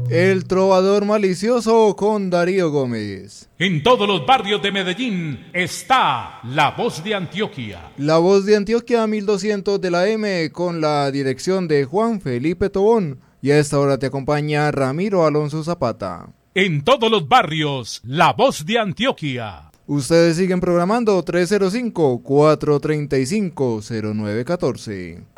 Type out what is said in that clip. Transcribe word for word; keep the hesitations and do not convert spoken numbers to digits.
El trovador malicioso con Darío Gómez. En todos los barrios de Medellín está La Voz de Antioquia. La Voz de Antioquia mil doscientos de la M con la dirección de Juan Felipe Tobón. Y a esta hora te acompaña Ramiro Alonso Zapata. En todos los barrios, La Voz de Antioquia. Ustedes siguen programando tres cero cinco, cuatro tres cinco, cero nueve uno cuatro.